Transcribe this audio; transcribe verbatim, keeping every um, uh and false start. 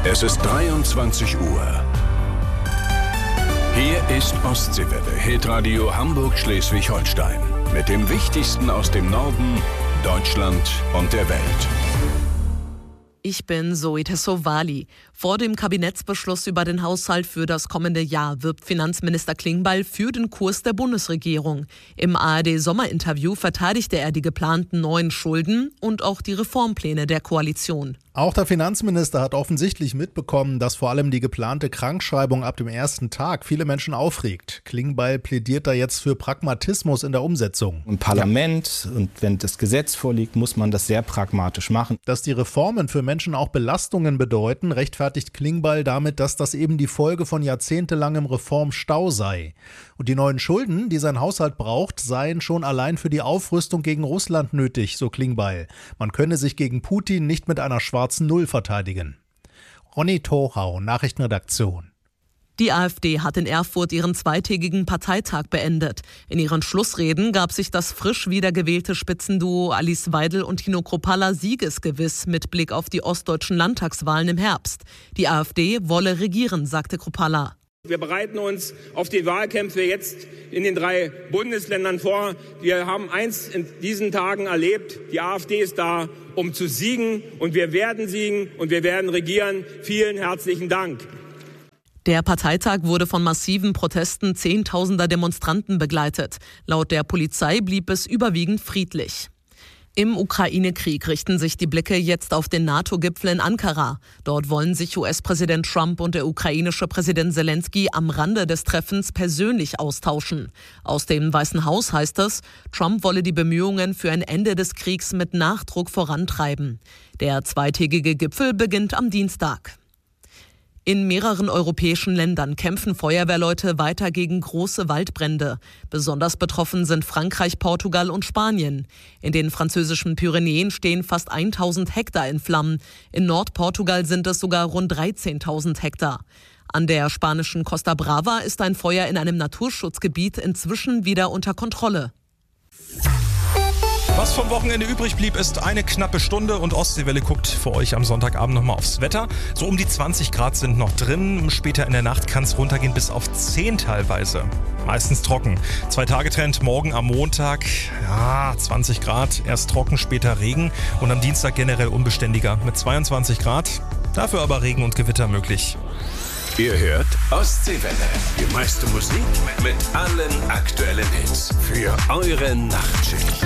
Es ist dreiundzwanzig Uhr. Hier ist Ostseewelle, Hitradio Hamburg-Schleswig-Holstein. Mit dem Wichtigsten aus dem Norden, Deutschland und der Welt. Ich bin Zoe Tassovali. Vor dem Kabinettsbeschluss über den Haushalt für das kommende Jahr wirbt Finanzminister Klingbeil für den Kurs der Bundesregierung. Im A R D-Sommerinterview verteidigte er die geplanten neuen Schulden und auch die Reformpläne der Koalition. Auch der Finanzminister hat offensichtlich mitbekommen, dass vor allem die geplante Krankschreibung ab dem ersten Tag viele Menschen aufregt. Klingbeil plädiert da jetzt für Pragmatismus in der Umsetzung. Im Parlament und wenn das Gesetz vorliegt, muss man das sehr pragmatisch machen. Dass die Reformen für Menschen auch Belastungen bedeuten, rechtfertigt Klingbeil damit, dass das eben die Folge von jahrzehntelangem Reformstau sei. Und die neuen Schulden, die sein Haushalt braucht, seien schon allein für die Aufrüstung gegen Russland nötig, so Klingbeil. Man könne sich gegen Putin nicht mit einer schwarzen Null verteidigen. Ronny Tochau, Nachrichtenredaktion. Die AfD hat in Erfurt ihren zweitägigen Parteitag beendet. In ihren Schlussreden gab sich das frisch wiedergewählte Spitzenduo Alice Weidel und Tino Kruppalla siegesgewiss mit Blick auf die ostdeutschen Landtagswahlen im Herbst. Die AfD wolle regieren, sagte Kruppalla. Wir bereiten uns auf die Wahlkämpfe jetzt in den drei Bundesländern vor. Wir haben eins in diesen Tagen erlebt. Die AfD ist da, um zu siegen. Und wir werden siegen und wir werden regieren. Vielen herzlichen Dank. Der Parteitag wurde von massiven Protesten zehntausender Demonstranten begleitet. Laut der Polizei blieb es überwiegend friedlich. Im Ukraine-Krieg richten sich die Blicke jetzt auf den NATO-Gipfel in Ankara. Dort wollen sich U S-Präsident Trump und der ukrainische Präsident Zelensky am Rande des Treffens persönlich austauschen. Aus dem Weißen Haus heißt es, Trump wolle die Bemühungen für ein Ende des Kriegs mit Nachdruck vorantreiben. Der zweitägige Gipfel beginnt am Dienstag. In mehreren europäischen Ländern kämpfen Feuerwehrleute weiter gegen große Waldbrände. Besonders betroffen sind Frankreich, Portugal und Spanien. In den französischen Pyrenäen stehen fast tausend Hektar in Flammen. In Nordportugal sind es sogar rund dreizehntausend Hektar. An der spanischen Costa Brava ist ein Feuer in einem Naturschutzgebiet inzwischen wieder unter Kontrolle. Was vom Wochenende übrig blieb, ist eine knappe Stunde und Ostseewelle guckt für euch am Sonntagabend nochmal aufs Wetter. So um die zwanzig Grad sind noch drin. Später in der Nacht kann es runtergehen bis auf zehn teilweise. Meistens trocken. Zwei-Tage-Trend morgen am Montag. Ja, zwanzig Grad. Erst trocken, später Regen. Und am Dienstag generell unbeständiger mit zweiundzwanzig Grad. Dafür aber Regen und Gewitter möglich. Ihr hört Ostseewelle. Die meiste Musik mit allen aktuellen Hits. Für eure Nachtschicht.